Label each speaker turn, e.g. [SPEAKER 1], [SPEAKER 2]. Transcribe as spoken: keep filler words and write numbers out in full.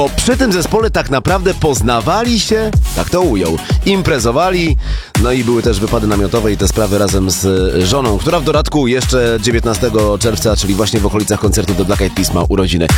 [SPEAKER 1] Przy tym zespole tak naprawdę poznawali się, tak to ujął, imprezowali, no i były też wypady namiotowe i te sprawy razem z żoną, która w dodatku jeszcze dziewiętnastego czerwca, czyli właśnie w okolicach koncertu The Black Eyed Peas ma urodziny.